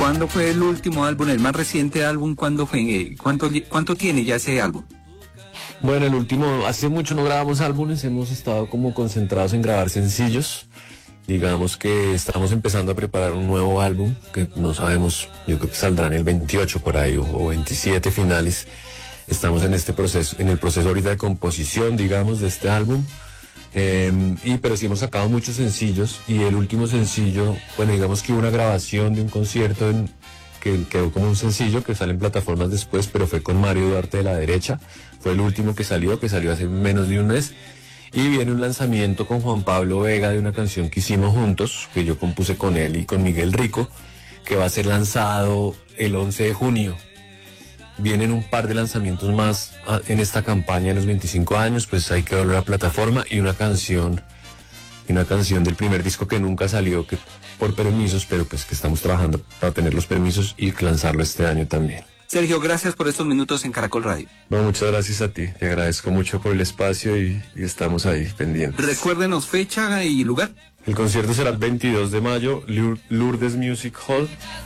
¿Cuándo fue el último álbum, el más reciente álbum? ¿Cuándo fue? ¿Cuánto tiene ya ese álbum? Bueno, el último, hace mucho no grabamos álbumes, hemos estado como concentrados en grabar sencillos. Digamos que estamos empezando a preparar un nuevo álbum, que no sabemos, yo creo que saldrá en el 28 por ahí, o 27 finales. Estamos en este proceso, en el proceso ahorita de composición, digamos, de este álbum. Pero sí hemos sacado muchos sencillos, y el último sencillo, bueno, digamos que hubo una grabación de un concierto que quedó como un sencillo que sale en plataformas después, pero fue con Mario Duarte de La Derecha. Fue el último que salió hace menos de un mes. Y viene un lanzamiento con Juan Pablo Vega de una canción que hicimos juntos, que yo compuse con él y con Miguel Rico, que va a ser lanzado el 11 de junio. Vienen un par de lanzamientos más en esta campaña de los 25 años, pues hay que volver a la plataforma, y una canción del primer disco que nunca salió, que por permisos, pero pues que estamos trabajando para tener los permisos y lanzarlo este año también. Sergio, gracias por estos minutos en Caracol Radio. No, muchas gracias a ti, te agradezco mucho por el espacio y estamos ahí pendientes. Recuérdenos fecha y lugar. El concierto será el 22 de mayo, Lourdes Music Hall.